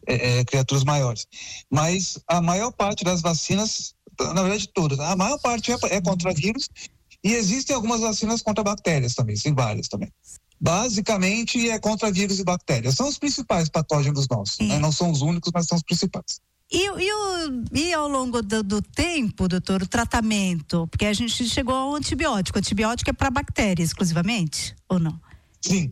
criaturas maiores. Mas a maior parte das vacinas, na verdade todas, a maior parte é contra vírus, e existem algumas vacinas contra bactérias também, tem várias também. Basicamente é contra vírus e bactérias. São os principais patógenos nossos, né? Não são os únicos, mas são os principais. E ao longo do tempo, doutor, o tratamento? Porque a gente chegou ao antibiótico. O antibiótico é para bactérias exclusivamente, ou não? Sim.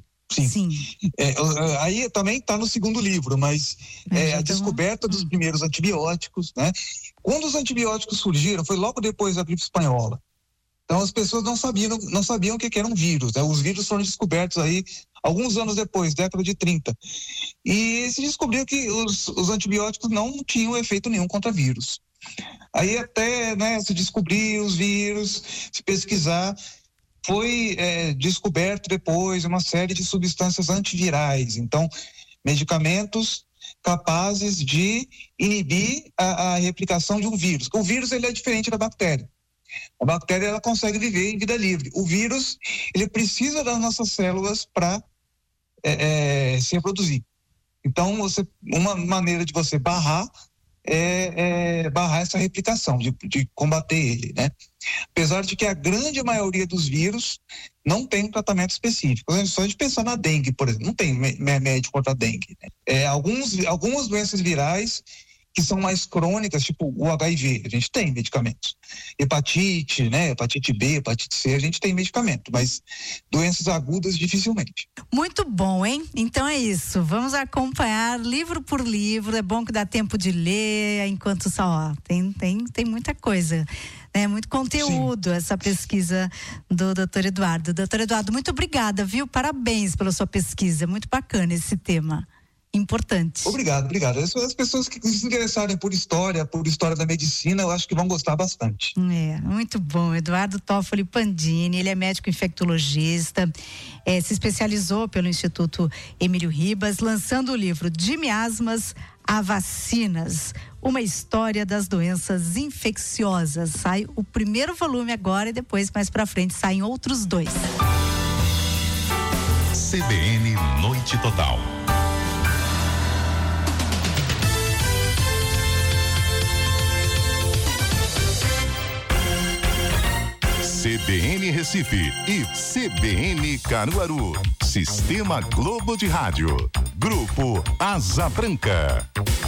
Aí também está no segundo livro, mas a descoberta dos primeiros antibióticos, né? Quando os antibióticos surgiram, foi logo depois da gripe espanhola. Então as pessoas não sabiam o que era um vírus, né? Os vírus foram descobertos aí alguns anos depois, década de 30. E se descobriu que os antibióticos não tinham efeito nenhum contra vírus. Aí até, né, se descobrir os vírus, se pesquisar, foi descoberto depois uma série de substâncias antivirais. Então, medicamentos capazes de inibir a replicação de um vírus. O vírus, ele é diferente da bactéria. A bactéria, ela consegue viver em vida livre. O vírus, ele precisa das nossas células para se reproduzir. Então, uma maneira de você barrar barrar essa replicação, de combater ele, né? Apesar de que a grande maioria dos vírus não tem um tratamento específico. Só a gente pensar na dengue, por exemplo, não tem remédio contra a dengue, né? Algumas doenças virais que são mais crônicas, tipo o HIV, a gente tem medicamentos. Hepatite, né? Hepatite B, hepatite C, a gente tem medicamento, mas doenças agudas dificilmente. Muito bom, hein? Então é isso, vamos acompanhar livro por livro, é bom que dá tempo de ler, enquanto tem muita coisa, né? Muito conteúdo. Sim. Essa pesquisa do Dr. Eduardo. Dr. Eduardo, muito obrigada, viu? Parabéns pela sua pesquisa, muito bacana esse tema. Importante. Obrigado. As pessoas que se interessarem por história da medicina, eu acho que vão gostar bastante. Muito bom. Eduardo Toffoli Pandini, ele é médico infectologista, se especializou pelo Instituto Emílio Ribas, lançando o livro De Miasmas a Vacinas, uma história das doenças infecciosas. Sai o primeiro volume agora e depois, mais pra frente, saem outros 2. CBN Noite Total. CBN Recife e CBN Caruaru. Sistema Globo de Rádio. Grupo Asa Branca.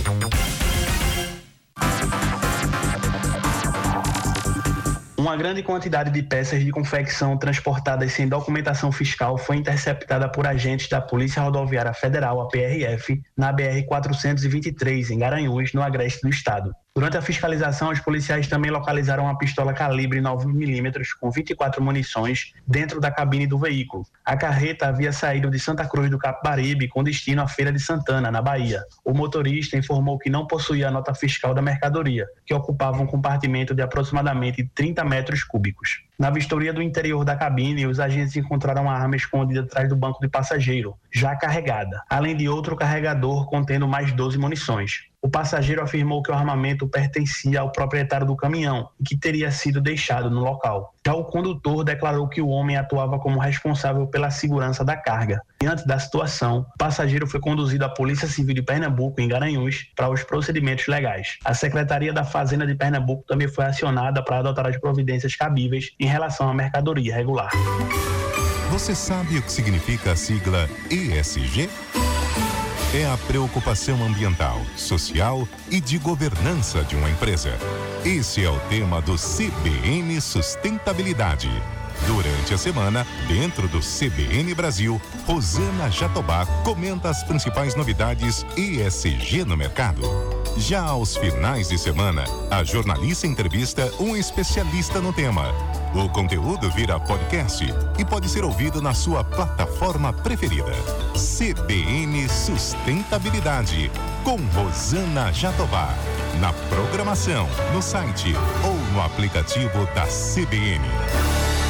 Uma grande quantidade de peças de confecção transportadas sem documentação fiscal foi interceptada por agentes da Polícia Rodoviária Federal, a PRF, na BR-423, em Garanhuns, no agreste do estado. Durante a fiscalização, os policiais também localizaram uma pistola calibre 9mm com 24 munições dentro da cabine do veículo. A carreta havia saído de Santa Cruz do Capibaribe com destino à Feira de Santana, na Bahia. O motorista informou que não possuía a nota fiscal da mercadoria, que ocupava um compartimento de aproximadamente 30 metros cúbicos. Na vistoria do interior da cabine, os agentes encontraram a arma escondida atrás do banco de passageiro, já carregada, além de outro carregador contendo mais 12 munições. O passageiro afirmou que o armamento pertencia ao proprietário do caminhão e que teria sido deixado no local. Já o condutor declarou que o homem atuava como responsável pela segurança da carga. Diante da situação, o passageiro foi conduzido à Polícia Civil de Pernambuco, em Garanhuns, para os procedimentos legais. A Secretaria da Fazenda de Pernambuco também foi acionada para adotar as providências cabíveis em relação à mercadoria irregular. Você sabe o que significa a sigla ESG? É a preocupação ambiental, social e de governança de uma empresa. Esse é o tema do CBN Sustentabilidade. Durante a semana, dentro do CBN Brasil, Rosana Jatobá comenta as principais novidades ESG no mercado. Já aos finais de semana, a jornalista entrevista um especialista no tema. O conteúdo vira podcast e pode ser ouvido na sua plataforma preferida. CBN Sustentabilidade, com Rosana Jatobá. Na programação, no site ou no aplicativo da CBN.